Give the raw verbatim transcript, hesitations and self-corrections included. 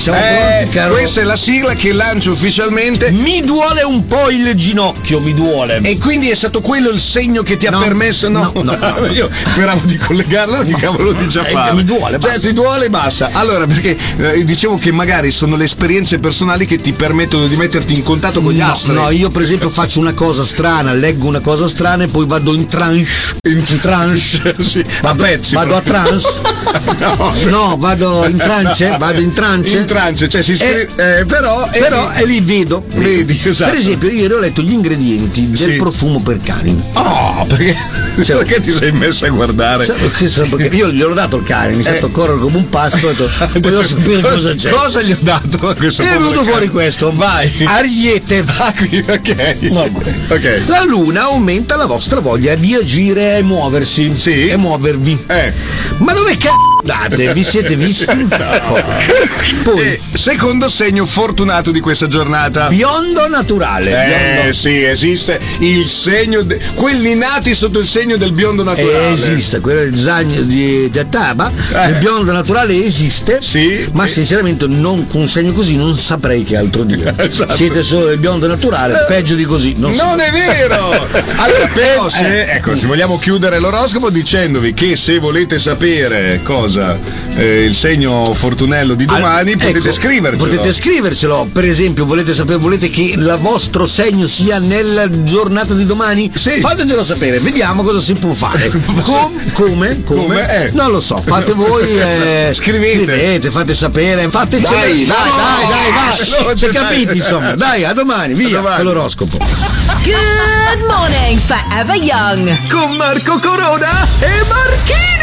siamo eh, pronti, caro. Questa è la sigla che lancio ufficialmente. Mi duole un po' il ginocchio, mi duole. E quindi è stato quello il segno che ti No, ha permesso? No, no, no, no. Io speravo di collegarlo, che cavolo dice a Eh, fare? mi duole, Cioè, basta. ti duole e basta. Allora, perché eh, dicevo che magari sono le esperienze personali che ti permettono di metterti in contatto con gli No, astri. no, io per esempio faccio una cosa strana, leggo una cosa strana e poi vado in tranche. In tranche. Sì, a Vado, pezzi. vado a trance. No, No, vado in trance, vado in trance. In trance, cioè si scrive. Eh, però è Però lì. è lì vedo. Vedi, esatto. Per esempio, ieri ho letto gli ingredienti del Sì. profumo per cani. Oh, perché, Cioè, perché ti sei messo a guardare? Cioè, sì, sì, perché io gliel'ho dato il cane, ho iniziato Eh. a correre come un pazzo, ho detto, voglio sapere cosa c'è. Cosa gli ho dato a questo E è povero venuto cane? fuori questo. Vai. Ariete. Ah, qui, ok. Vabbè. Ok. La luna aumenta la vostra voglia di agire e muoversi. Sì. E muovervi. Eh. Ma dove c***o andate? Vi siete visti? Poi, E secondo segno fortunato di questa giornata. biondo naturale. Eh biondo. sì, esiste il segno de- quelli nati sotto il segno del biondo naturale. Eh, esiste, quello del zagno di, di Taba, Eh. il biondo naturale esiste, Sì. ma sinceramente non, con un segno così non saprei che altro dire. Esatto. Siete solo del biondo naturale, peggio di così. Non, Non so. è vero! Allora, però, se, Eh. ecco, se vogliamo chiudere l'oroscopo dicendovi che se volete sapere cosa eh, il segno fortunello di domani, Al- potete ecco, scrivercelo. Potete scrivercelo, per esempio, volete sapere, volete che il vostro segno sia nella giornata di domani? Sì. Fatecelo sapere, vediamo cosa si può fare. Com- come? Come? Come? Eh. Non lo so, fate voi, eh, Scrivete. scrivete, fate sapere, fate Dai, dai, dai, dai, dai, vai. Veloce, Si è dai. capiti, insomma. Dai, a domani, via, A domani. con l'oroscopo. Good morning, Forever Young. Con Marco Corona e Marchino!